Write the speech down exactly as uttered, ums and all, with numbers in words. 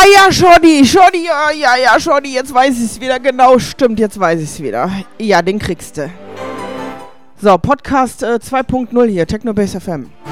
ja, Schotti, Schotti, ja, ja, ja, Schotti, jetzt weiß ich es wieder. Genau, stimmt, jetzt weiß ich es wieder. Ja, den kriegst du. So, Podcast äh, zwei Punkt null hier, Technobase F M.